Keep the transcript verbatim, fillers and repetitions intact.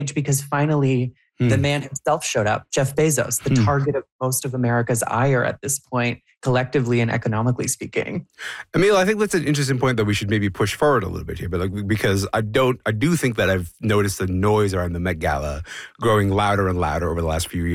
because finally the man himself showed up, Jeff Bezos, the Hmm. target of most of America's ire at this point, collectively and economically speaking. Emil, I think that's an interesting point that we should maybe push forward a little bit here, but like because I don't, I do think that I've noticed the noise around the Met Gala growing louder and louder over the last few years.